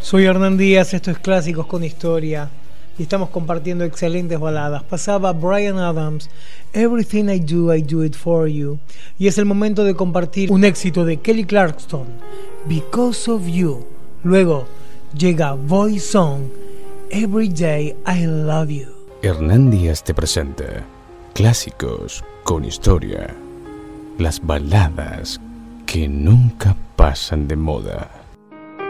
Soy Hernán Díaz, esto es Clásicos con Historia y estamos compartiendo excelentes baladas. Pasaba Bryan Adams, Everything I Do It For You, y es el momento de compartir un éxito de Kelly Clarkson, Because of You. Luego llega Voice Song, Every Day I Love You. Hernán Díaz te presenta Clásicos con Historia, las baladas que nunca pasan de moda.